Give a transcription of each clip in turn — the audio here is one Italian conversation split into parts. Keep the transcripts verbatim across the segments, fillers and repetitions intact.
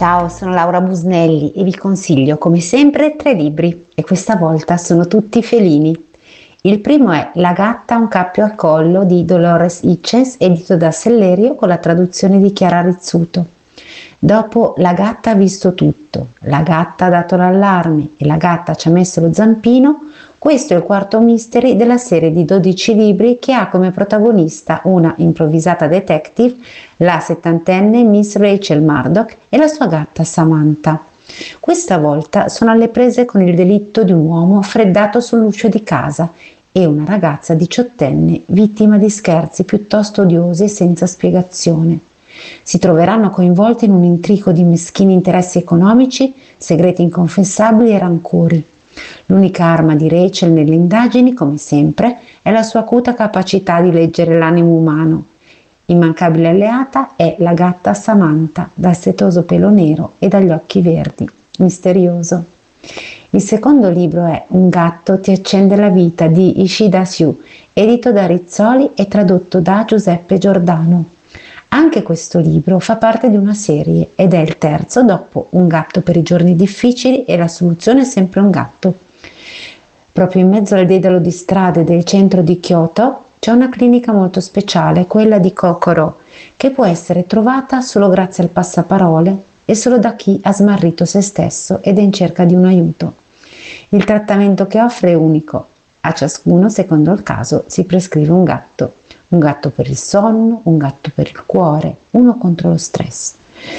Ciao, sono Laura Busnelli e vi consiglio come sempre tre libri e questa volta sono tutti felini. Il primo è La gatta ha un cappio al collo di Dolores Hitchens, edito da Sellerio con la traduzione di Chiara Rizzuto. Dopo La gatta ha visto tutto, La gatta ha dato l'allarme e La gatta ci ha messo lo zampino, questo è il quarto mystery della serie di dodici libri che ha come protagonista una improvvisata detective, la settantenne Miss Rachel Murdoch e la sua gatta Samantha. Questa volta sono alle prese con il delitto di un uomo freddato sull'uscio di casa e una ragazza diciottenne vittima di scherzi piuttosto odiosi e senza spiegazione. Si troveranno coinvolti in un intrico di meschini interessi economici, segreti inconfessabili e rancori. L'unica arma di Rachel nelle indagini, come sempre, è la sua acuta capacità di leggere l'animo umano. Immancabile alleata è la gatta Samantha, dal setoso pelo nero e dagli occhi verdi. Misterioso. Il secondo libro è Un gatto ti accende la vita di Ishida Shu, edito da Rizzoli e tradotto da Giuseppe Giordano. Anche questo libro fa parte di una serie ed è il terzo dopo Un gatto per i giorni difficili e La soluzione è sempre un gatto. Proprio in mezzo al dedalo di strade del centro di Kyoto c'è una clinica molto speciale, quella di Kokoro, che può essere trovata solo grazie al passaparole e solo da chi ha smarrito se stesso ed è in cerca di un aiuto. Il trattamento che offre è unico. A ciascuno, secondo il caso, si prescrive un gatto. Un gatto per il sonno, un gatto per il cuore, uno contro lo stress.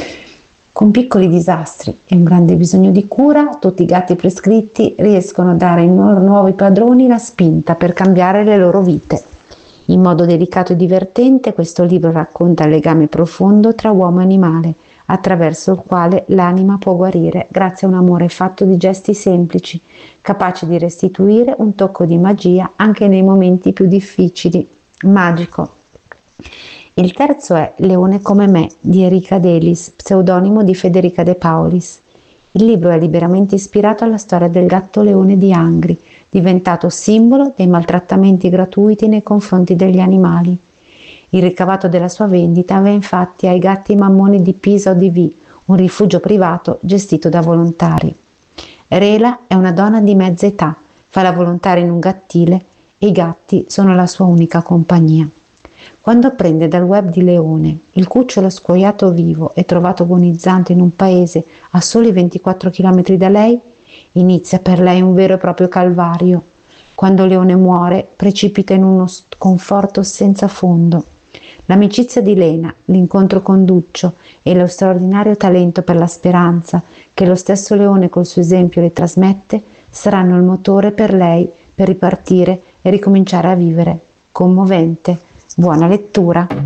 Con piccoli disastri e un grande bisogno di cura, tutti i gatti prescritti riescono a dare ai loro nuovi padroni la spinta per cambiare le loro vite. In modo delicato e divertente, questo libro racconta il legame profondo tra uomo e animale, attraverso il quale l'anima può guarire grazie a un amore fatto di gesti semplici, capace di restituire un tocco di magia anche nei momenti più difficili. Magico. Il terzo è Leone come me di Erika Delis, pseudonimo di Federica De Paulis. Il libro è liberamente ispirato alla storia del gatto leone di Angri, diventato simbolo dei maltrattamenti gratuiti nei confronti degli animali. Il ricavato della sua vendita va infatti ai gatti mammoni di Pisa O D V, un rifugio privato gestito da volontari. Rela è una donna di mezza età, fa la volontaria in un gattile e i gatti sono la sua unica compagnia. Quando apprende dal web di Leone il cucciolo scuoiato vivo e trovato agonizzante in un paese a soli ventiquattro chilometri da lei, inizia per lei un vero e proprio calvario. Quando Leone muore, precipita in uno sconforto senza fondo. L'amicizia di Lena, l'incontro con Duccio e lo straordinario talento per la speranza che lo stesso Leone col suo esempio le trasmette saranno il motore per lei per ripartire e ricominciare a vivere. Commovente. Buona lettura.